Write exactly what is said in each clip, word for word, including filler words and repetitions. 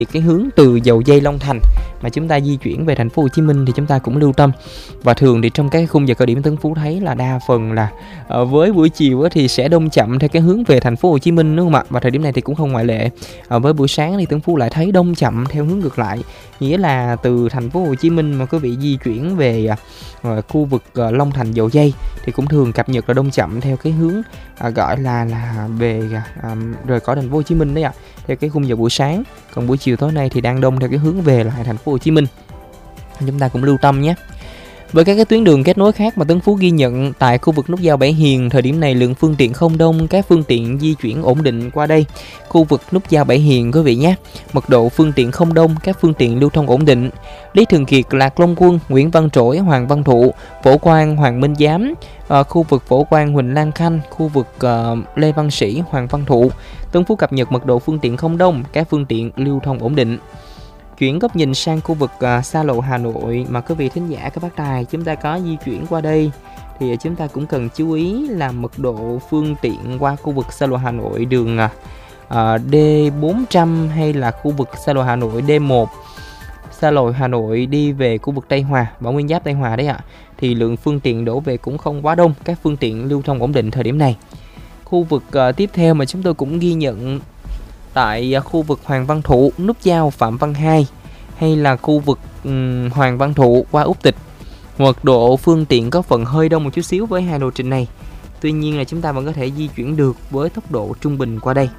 cái hướng từ Dầu Giây Long Thành mà chúng ta di chuyển về thành phố Hồ Chí Minh thì chúng ta cũng lưu tâm. Và thường thì trong cái khung giờ cao điểm Tấn Phú thấy là đa phần là uh, với buổi chiều thì sẽ đông chậm theo cái hướng về thành phố Hồ Chí Minh, đúng không ạ? Và thời điểm này thì cũng không ngoại lệ. Uh, với buổi sáng thì Tấn Phú lại thấy đông chậm theo hướng ngược lại, nghĩa là từ thành phố Hồ Chí Minh mà quý vị di chuyển về uh, khu vực uh, Long Thành Dầu Giây thì cũng thường cập nhật là đông chậm theo cái hướng uh, gọi là là về uh, rời khỏi thành phố Hồ Chí Minh đấy ạ, theo cái khung giờ buổi sáng. Còn buổi chiều tối nay thì đang đông theo cái hướng về lại thành phố Hồ Chí Minh. Chúng ta cũng lưu tâm nhé. Với các cái tuyến đường kết nối khác mà Tấn Phú ghi nhận tại khu vực nút giao Bảy Hiền, thời điểm này lượng phương tiện không đông, các phương tiện di chuyển ổn định qua đây. Khu vực nút giao Bảy Hiền quý vị nhé, mật độ phương tiện không đông, các phương tiện lưu thông ổn định. Lý Thường Kiệt, Lạc Long Quân, Nguyễn Văn Trỗi, Hoàng Văn Thụ, Phổ Quang, Hoàng Minh Giám, uh, khu vực Phổ Quang, Huỳnh Lan Khanh, khu vực uh, Lê Văn Sĩ, Hoàng Văn Thụ. Tấn Phú cập nhật mật độ phương tiện không đông, các phương tiện lưu thông ổn định. Chuyển góc nhìn sang khu vực uh, xa lộ Hà Nội mà quý vị thính giả các bác tài chúng ta có di chuyển qua đây thì chúng ta cũng cần chú ý là mật độ phương tiện qua khu vực xa lộ Hà Nội đường uh, D bốn trăm hay là khu vực xa lộ Hà Nội D một, xa lộ Hà Nội đi về khu vực Tây Hòa, Bảo Nguyên Giáp Tây Hòa đấy ạ, thì lượng phương tiện đổ về cũng không quá đông, các phương tiện lưu thông ổn định thời điểm này. Khu vực uh, tiếp theo mà chúng tôi cũng ghi nhận tại khu vực Hoàng Văn Thụ, nút giao Phạm Văn Hai hay là khu vực um, Hoàng Văn Thụ qua Úc Tịch, mật độ phương tiện có phần hơi đông một chút xíu với hai lộ trình này. Tuy nhiên là chúng ta vẫn có thể di chuyển được với tốc độ trung bình qua đây.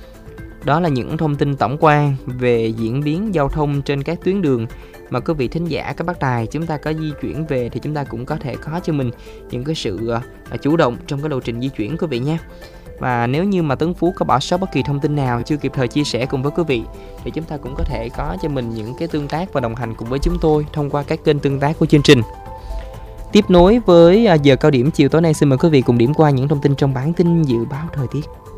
Đó là những thông tin tổng quan về diễn biến giao thông trên các tuyến đường mà quý vị thính giả các bác tài chúng ta có di chuyển về thì chúng ta cũng có thể có cho mình những cái sự uh, chủ động trong cái lộ trình di chuyển quý vị nhé. Và nếu như mà Tấn Phú có bỏ sót bất kỳ thông tin nào chưa kịp thời chia sẻ cùng với quý vị thì chúng ta cũng có thể có cho mình những cái tương tác và đồng hành cùng với chúng tôi thông qua các kênh tương tác của chương trình. Tiếp nối với giờ cao điểm chiều tối nay, xin mời quý vị cùng điểm qua những thông tin trong bản tin dự báo thời tiết.